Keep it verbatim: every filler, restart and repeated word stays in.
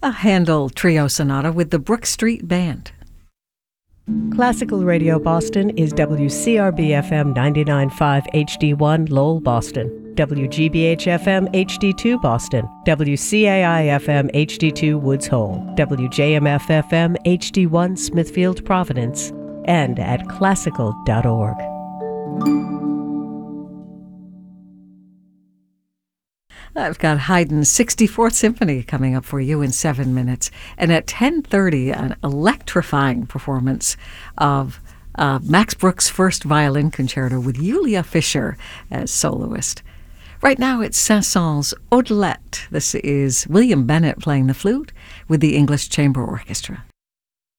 a Handel Trio Sonata with the Brook Street Band. Classical Radio Boston is W C R B F M ninety-nine point five H D one Lowell, Boston, W G B H F M H D two Boston, W C A I F M H D two Woods Hole, W J M F F M H D one Smithfield, Providence, and at classical dot org. I've got Haydn's sixty-fourth Symphony coming up for you in seven minutes. And at ten thirty, an electrifying performance of uh, Max Bruch's first violin concerto with Julia Fischer as soloist. Right now it's Saint-Saëns' Odelette. This is William Bennett playing the flute with the English Chamber Orchestra.